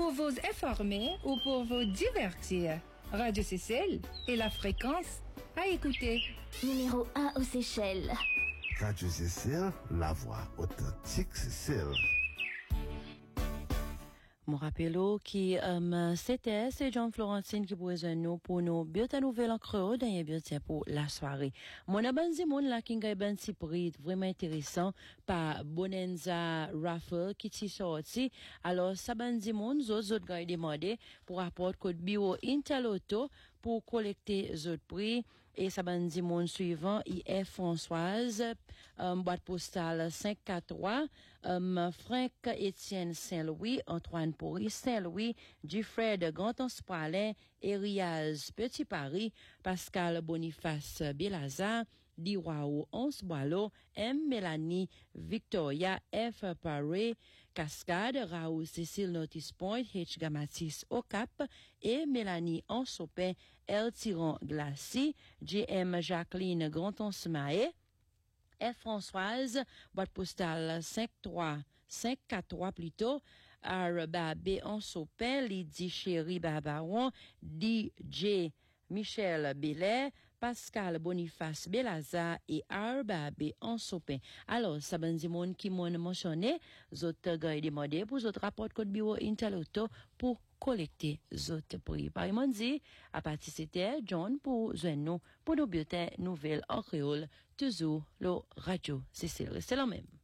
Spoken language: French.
pour vous informer ou pour vous divertir. Radio Seychelles et la fréquence à écouter. Numéro 1 aux Seychelles. Radio Seychelles, la voix authentique Seychelles. Mon rappello qui c'est John Florentine qui pourrait nous pour nous biota nouvelle en creux dernier biota pour la soirée. Mon abanzi mon la kinga ben si prix vraiment intéressant par Bonanza Raffle qui t'y sorti. Alors ça banzi mon autres gars demandé pour apporter code bio Interloto pour collecter autres prix et ça bandi mon suivant IF Françoise boîte postale 543 Franck Étienne Saint-Louis Antoine Pourri Saint-Louis Dufred Ganton Spralin Eriaz Petit Paris Pascal Boniface Belazar Diwao 11 Boileau M Mélanie Victoria F Paré Cascade Raoul Cécile Notice Point H Gamatis au Cap et Mélanie Ansopin L Tiron Glacy JM Jacqueline Granton Smaé F Françoise boîte postale 543 plutôt R Babé Ansopin Lydie Chéri Barbaron DJ Michel Bellet, Pascal Boniface Belazar et Arbabé en sopin. Alors, ça ben di moun qui m'ont mentionné, zot gars demandé pour zot rapport code bureau Interloto pour collecter zot prix. Par exemple, dit, à partir c'était John pour nous, pour nos bulletins nouvelles en créole, toujours le radio. C'est le même.